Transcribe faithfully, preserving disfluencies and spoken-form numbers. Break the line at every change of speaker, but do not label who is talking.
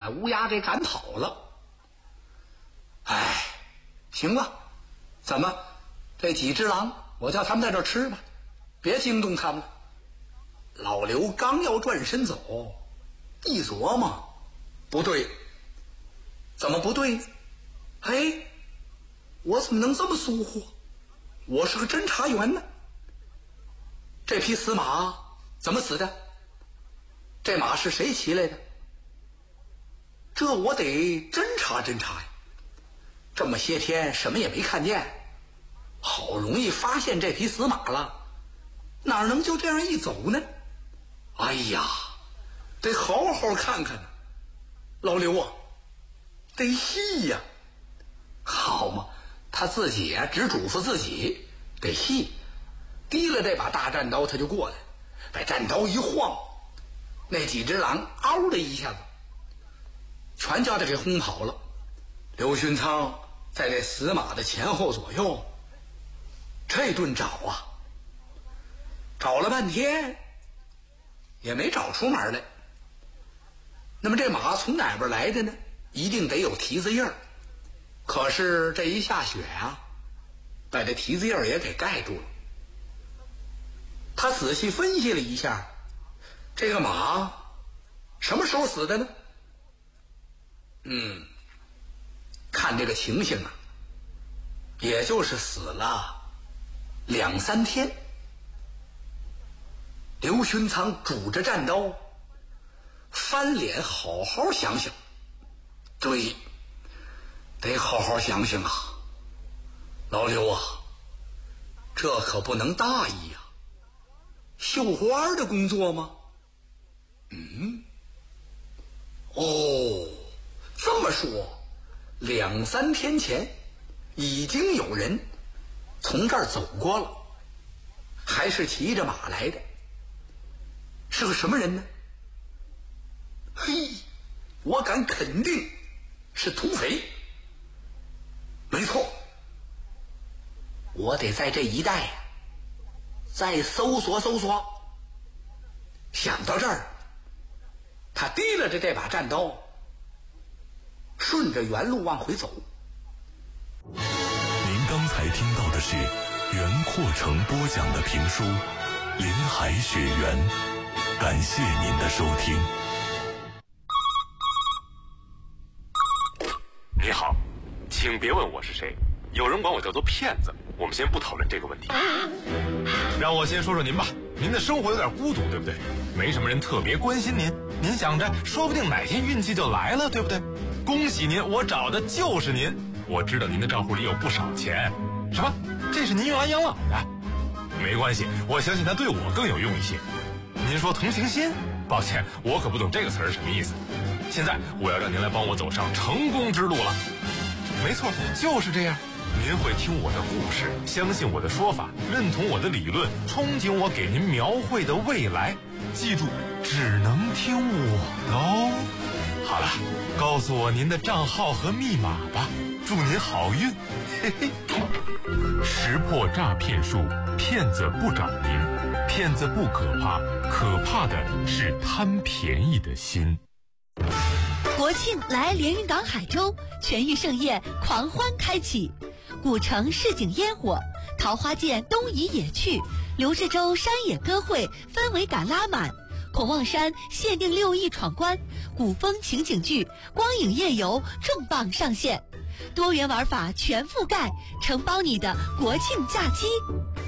把乌鸦给赶跑了。哎，行吧，怎么这几只狼我叫他们在这吃吧，别惊动他们了。老刘刚要转身走，一琢磨，不对，怎么不对呢？哎，我怎么能这么疏忽？我是个侦查员呢。这匹死马怎么死的？这马是谁骑来的？这我得侦查侦查呀。这么些天什么也没看见，好容易发现这匹死马了，哪能就这样一走呢？哎呀，得好好看看呢。老刘啊，得细呀。好嘛，他自己啊只嘱咐自己得细，提了这把大战刀他就过来，把战刀一晃，那几只狼嗷的一下子全叫他给轰跑了。刘勋仓在这死马的前后左右这顿找啊，找了半天也没找出门来。那么这马从哪边来的呢？一定得有蹄子印儿，可是这一下雪啊，把这蹄子印儿也给盖住了。他仔细分析了一下，这个马什么时候死的呢？嗯，看这个情形啊，也就是死了两三天。刘勋仓拄着战刀翻脸好好想想，对，得好好想想啊。老刘啊，这可不能大意啊，绣花的工作吗？嗯，哦，这么说两三天前已经有人从这儿走过了，还是骑着马来的，是个什么人呢？嘿，我敢肯定是土匪。没错，我得在这一带呀再搜索搜索。想到这儿，他提了着这把战刀，顺着原路往回走。
您刚才听到的是袁阔成播讲的评书《林海雪原》，感谢您的收听。
你好，请别问我是谁，有人管我叫做骗子，我们先不讨论这个问题。让我先说说您吧，您的生活有点孤独，对不对？没什么人特别关心您，您想着说不定哪天运气就来了，对不对？恭喜您，我找的就是您。我知道您的账户里有不少钱。什么？这是您用来养老的？没关系，我相信它对我更有用一些。您说同情心？抱歉，我可不懂这个词儿什么意思。现在我要让您来帮我走上成功之路了。没错，就是这样。您会听我的故事，相信我的说法，认同我的理论，憧憬我给您描绘的未来。记住，只能听我的哦。好了，告诉我您的账号和密码吧，祝您好运。嘿嘿。识破诈骗术，骗子不找您，骗子不可怕，可怕的是贪便宜的心。
国庆来连云港海州，全域盛宴狂欢开启，古城市井烟火，桃花涧东移野趣，刘志洲山野歌会氛围感拉满，孔望山限定六亿闯关，古风情景剧光影夜游重磅上线，多元玩法全覆盖，承包你的国庆假期。